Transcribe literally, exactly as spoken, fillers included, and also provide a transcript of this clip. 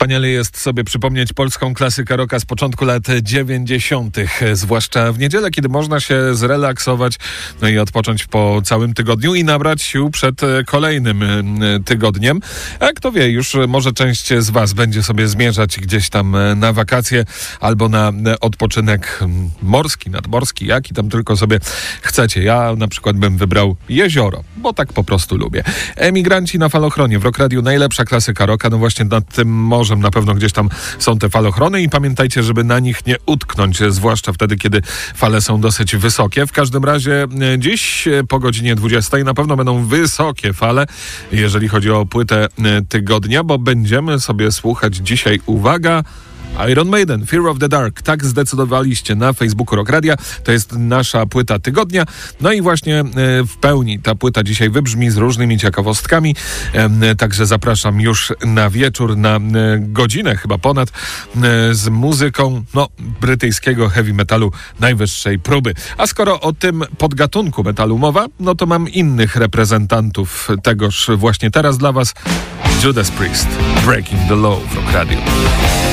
Wspaniale jest sobie przypomnieć polską klasykę rocka z początku lat dziewięćdziesiątych, zwłaszcza w niedzielę, kiedy można się zrelaksować, no i odpocząć po całym tygodniu i nabrać sił przed kolejnym tygodniem. A kto wie, już może część z was będzie sobie zmierzać gdzieś tam na wakacje albo na odpoczynek morski, nadmorski, jaki tam tylko sobie chcecie. Ja na przykład bym wybrał jezioro, bo tak po prostu lubię. Emigranci na falochronie w Rock Radiu, najlepsza klasyka rocka, no właśnie nad tym morzem na pewno gdzieś tam są te falochrony i pamiętajcie, żeby na nich nie utknąć, zwłaszcza wtedy, kiedy fale są dosyć wysokie. W każdym razie dziś po godzinie dwudziestej na pewno będą wysokie fale, jeżeli chodzi o płytę tygodnia, bo będziemy sobie słuchać dzisiaj, uwaga, Iron Maiden, Fear of the Dark. Tak zdecydowaliście na Facebooku Rock Radia. To jest nasza płyta tygodnia. No i właśnie w pełni ta płyta dzisiaj wybrzmi z różnymi ciekawostkami. Także zapraszam już na wieczór, na godzinę chyba ponad, z muzyką no, brytyjskiego heavy metalu najwyższej próby. A skoro o tym podgatunku metalu mowa, no to mam innych reprezentantów tegoż właśnie teraz dla was. Judas Priest, Breaking the Law w Rock Radio.